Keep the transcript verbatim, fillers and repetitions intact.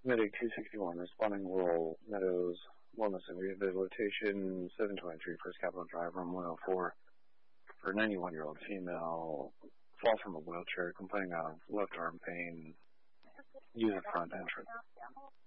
Medic two sixty-one, responding Rural Meadows Wellness and Rehabilitation, seven twenty-three First Capital Drive, room one oh four, for a ninety-one-year-old female, fall from a wheelchair, complaining of left arm pain, use of front entrance.